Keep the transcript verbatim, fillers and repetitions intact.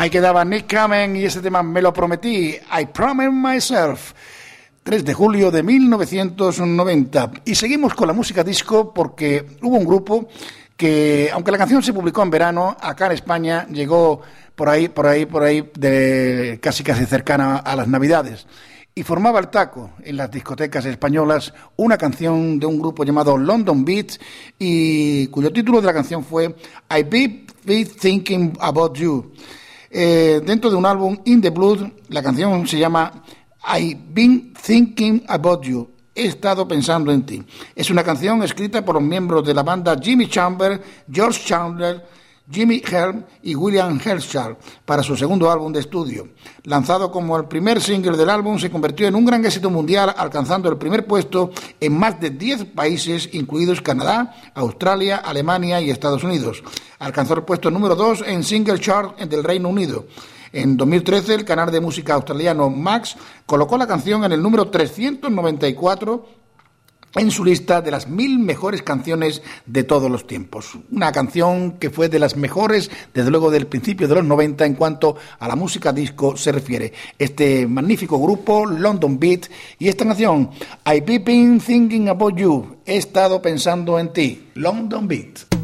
Ahí quedaba Nick Kamen y ese tema Me lo prometí, I Promised Myself, tres de julio de mil novecientos noventa. Y seguimos con la música disco porque hubo un grupo que, aunque la canción se publicó en verano, acá en España llegó por ahí, por ahí, por ahí, de casi casi cercana a las Navidades. Y formaba el taco en las discotecas españolas una canción de un grupo llamado London Beat y cuyo título de la canción fue I Be, Be Thinking About You. Eh, dentro de un álbum In the Blood, la canción se llama I've Been Thinking About You. He estado pensando en ti. Es una canción escrita por los miembros de la banda Jimmy Chamber, George Chandler, Jimmy Helm y William Herschel para su segundo álbum de estudio. Lanzado como el primer single del álbum, se convirtió en un gran éxito mundial, alcanzando el primer puesto en más de diez países, incluidos Canadá, Australia, Alemania y Estados Unidos. Alcanzó el puesto número dos en Single Chart del Reino Unido. En dos mil trece, el canal de música australiano Max colocó la canción en el número trescientos noventa y cuatro en su lista de las mil mejores canciones de todos los tiempos. Una canción que fue de las mejores, desde luego, del principio de los noventa en cuanto a la música disco se refiere. Este magnífico grupo, London Beat, y esta canción, I've Been Thinking About You, he estado pensando en ti, London Beat.